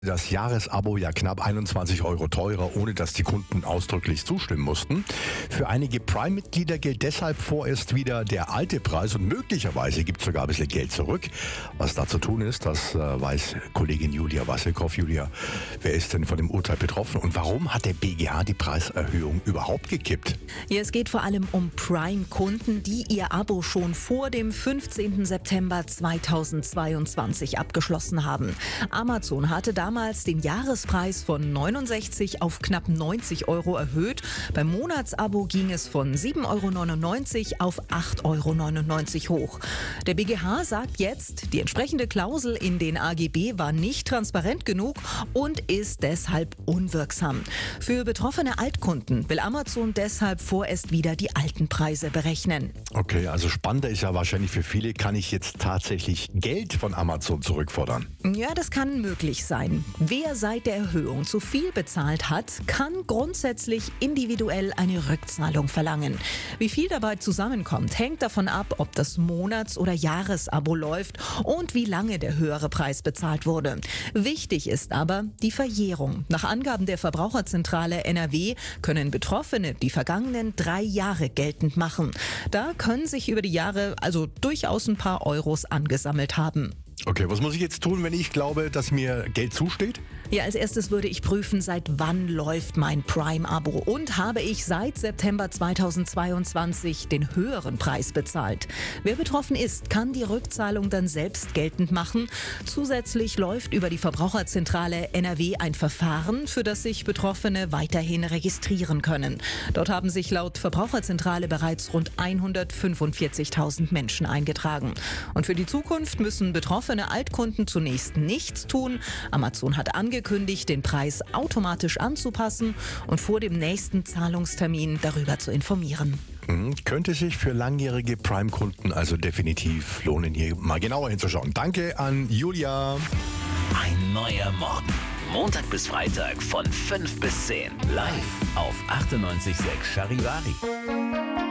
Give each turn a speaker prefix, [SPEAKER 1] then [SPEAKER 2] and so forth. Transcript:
[SPEAKER 1] Das Jahresabo ja knapp 21 Euro teurer, ohne dass die Kunden ausdrücklich zustimmen mussten. Für einige Prime-Mitglieder gilt deshalb vorerst wieder der alte Preis und möglicherweise gibt es sogar ein bisschen Geld zurück. Was da zu tun ist, das weiß Kollegin Julia Wassilkow. Julia, wer ist denn von dem Urteil betroffen und warum hat der BGH die Preiserhöhung überhaupt gekippt?
[SPEAKER 2] Ja, es geht vor allem um Prime-Kunden, die ihr Abo schon vor dem 15. September 2022 abgeschlossen haben. Amazon hatte damals den Jahrespreis von 69 auf knapp 90 Euro erhöht. Beim Monatsabo ging es von 7,99 Euro auf 8,99 Euro hoch. Der BGH sagt jetzt, die entsprechende Klausel in den AGB war nicht transparent genug und ist deshalb unwirksam. Für betroffene Altkunden will Amazon deshalb vorerst wieder die alten Preise berechnen.
[SPEAKER 1] Okay, also spannender ist ja wahrscheinlich für viele, kann ich jetzt tatsächlich Geld von Amazon zurückfordern?
[SPEAKER 2] Ja, das kann möglich sein. Wer seit der Erhöhung zu viel bezahlt hat, kann grundsätzlich individuell eine Rückzahlung verlangen. Wie viel dabei zusammenkommt, hängt davon ab, ob das Monats- oder Jahresabo läuft und wie lange der höhere Preis bezahlt wurde. Wichtig ist aber die Verjährung. Nach Angaben der Verbraucherzentrale NRW können Betroffene die vergangenen 3 Jahre geltend machen. Da können sich über die Jahre also durchaus ein paar Euros angesammelt haben.
[SPEAKER 1] Okay, was muss ich jetzt tun, wenn ich glaube, dass mir Geld zusteht?
[SPEAKER 2] Ja, als erstes würde ich prüfen, seit wann läuft mein Prime-Abo und habe ich seit September 2022 den höheren Preis bezahlt. Wer betroffen ist, kann die Rückzahlung dann selbst geltend machen. Zusätzlich läuft über die Verbraucherzentrale NRW ein Verfahren, für das sich Betroffene weiterhin registrieren können. Dort haben sich laut Verbraucherzentrale bereits rund 145.000 Menschen eingetragen. Und für die Zukunft müssen betroffene Altkunden zunächst nichts tun. Amazon hat angekündigt, den Preis automatisch anzupassen und vor dem nächsten Zahlungstermin darüber zu informieren.
[SPEAKER 1] Könnte sich für langjährige Prime-Kunden also definitiv lohnen, hier mal genauer hinzuschauen. Danke an Julia.
[SPEAKER 3] Ein neuer Morgen. Montag bis Freitag von 5 bis 10. Live auf 98.6 Charivari.